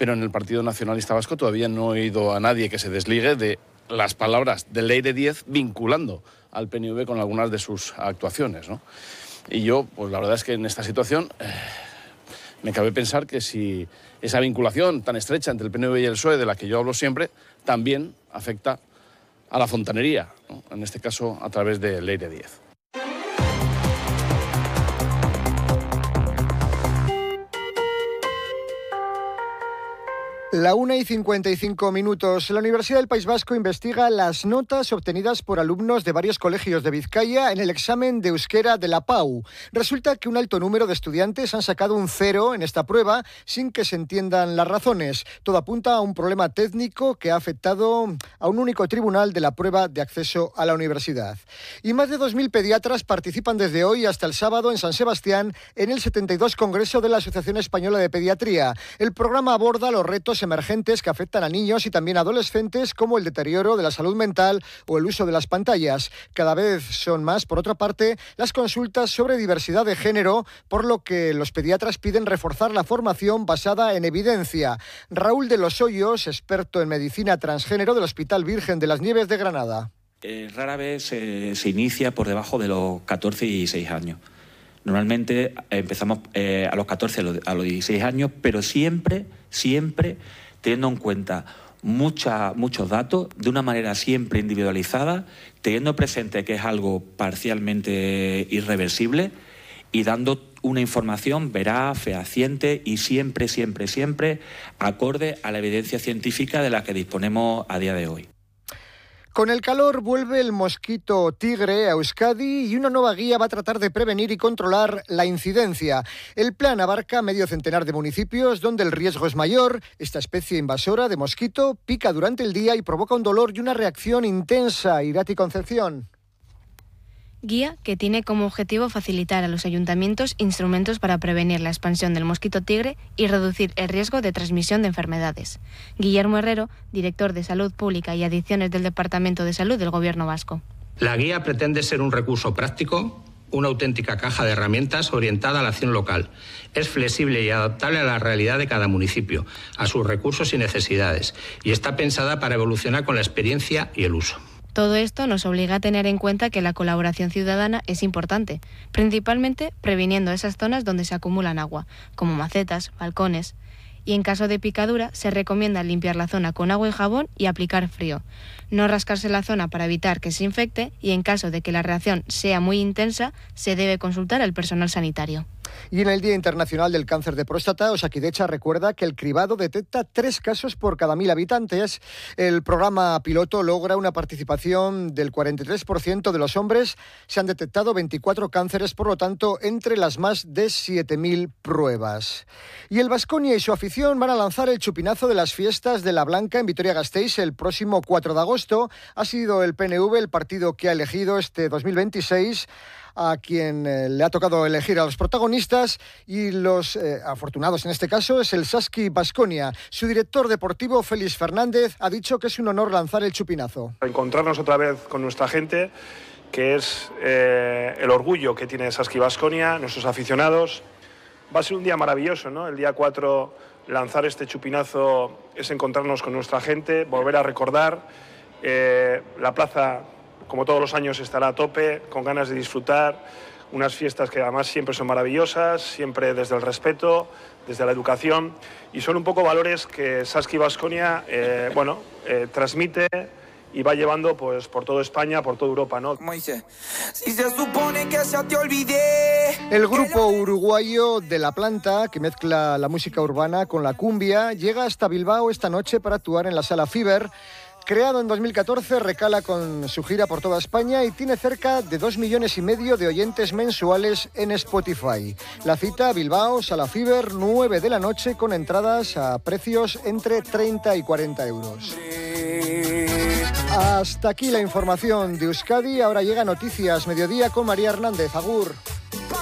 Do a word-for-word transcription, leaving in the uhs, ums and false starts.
pero en el Partido Nacionalista Vasco todavía no he oído a nadie que se desligue de las palabras de Leire Díez vinculando al P N V con algunas de sus actuaciones, ¿no? Y yo, pues la verdad es que en esta situación eh, me cabe pensar que si esa vinculación tan estrecha entre el P N V y el P S O E, de la que yo hablo siempre, también afecta a la fontanería, ¿no? En este caso a través de Leire Díez. La una y cincuenta y cinco minutos. La Universidad del País Vasco investiga las notas obtenidas por alumnos de varios colegios de Vizcaya en el examen de euskera de la P A U. Resulta que un alto número de estudiantes han sacado un cero en esta prueba sin que se entiendan las razones. Todo apunta a un problema técnico que ha afectado a un único tribunal de la prueba de acceso a la universidad. Y más de dos mil pediatras participan desde hoy hasta el sábado en San Sebastián en el setenta y dos Congreso de la Asociación Española de Pediatría. El programa aborda los retos emergentes que afectan a niños y también adolescentes, como el deterioro de la salud mental o el uso de las pantallas. Cada vez son más, por otra parte, las consultas sobre diversidad de género, por lo que los pediatras piden reforzar la formación basada en evidencia. Raúl de los Hoyos, experto en medicina transgénero del Hospital Virgen de las Nieves de Granada. Eh, rara vez eh, se inicia por debajo de los catorce y dieciséis años. Normalmente empezamos eh, a los catorce, a los dieciséis años, pero siempre, siempre teniendo en cuenta mucha, muchos datos, de una manera siempre individualizada, teniendo presente que es algo parcialmente irreversible y dando una información veraz, fehaciente y siempre, siempre, siempre acorde a la evidencia científica de la que disponemos a día de hoy. Con el calor vuelve el mosquito tigre a Euskadi y una nueva guía va a tratar de prevenir y controlar la incidencia. El plan abarca medio centenar de municipios donde el riesgo es mayor. Esta especie invasora de mosquito pica durante el día y provoca un dolor y una reacción intensa. Irati Concepción. Guía que tiene como objetivo facilitar a los ayuntamientos instrumentos para prevenir la expansión del mosquito tigre y reducir el riesgo de transmisión de enfermedades. Guillermo Herrero, director de Salud Pública y Adicciones del Departamento de Salud del Gobierno Vasco. La guía pretende ser un recurso práctico, una auténtica caja de herramientas orientada a la acción local. Es flexible y adaptable a la realidad de cada municipio, a sus recursos y necesidades, y está pensada para evolucionar con la experiencia y el uso. Todo esto nos obliga a tener en cuenta que la colaboración ciudadana es importante, principalmente previniendo esas zonas donde se acumulan agua, como macetas, balcones. Y en caso de picadura, se recomienda limpiar la zona con agua y jabón y aplicar frío. No rascarse la zona para evitar que se infecte y en caso de que la reacción sea muy intensa, se debe consultar al personal sanitario. Y en el Día Internacional del Cáncer de Próstata, Osakidecha recuerda que el cribado detecta tres casos por cada mil habitantes. El programa piloto logra una participación del cuarenta y tres por ciento de los hombres. Se han detectado veinticuatro cánceres, por lo tanto, entre las más de siete mil pruebas. Y el Baskonia y su afición van a lanzar el chupinazo de las fiestas de la Blanca en Vitoria-Gasteiz el próximo cuatro de agosto. Ha sido el P N V el partido que ha elegido este dos mil veintiséis a quien eh, le ha tocado elegir a los protagonistas, y los eh, afortunados en este caso es el Saski Baskonia. Su director deportivo, Félix Fernández, ha dicho que es un honor lanzar el chupinazo. Encontrarnos otra vez con nuestra gente, que es eh, el orgullo que tiene Saski Baskonia, nuestros aficionados. Va a ser un día maravilloso, ¿no? El día cuatro, lanzar este chupinazo es encontrarnos con nuestra gente, volver a recordar. Eh, la plaza, como todos los años, estará a tope, con ganas de disfrutar, unas fiestas que además siempre son maravillosas, siempre desde el respeto, desde la educación, y son un poco valores que Saski Baskonia eh, bueno, eh, transmite y va llevando pues por toda España, por toda Europa, ¿no? Si se supone que ya te olvidé. El grupo uruguayo De La Planta, que mezcla la música urbana con la cumbia, llega hasta Bilbao esta noche para actuar en la Sala Fever. Creado en dos mil catorce, recala con su gira por toda España y tiene cerca de dos millones y medio de oyentes mensuales en Spotify. La cita, Bilbao, Sala Fever, nueve de la noche, con entradas a precios entre treinta y cuarenta euros. Hasta aquí la información de Euskadi. Ahora llega Noticias Mediodía con María Hernández. Agur.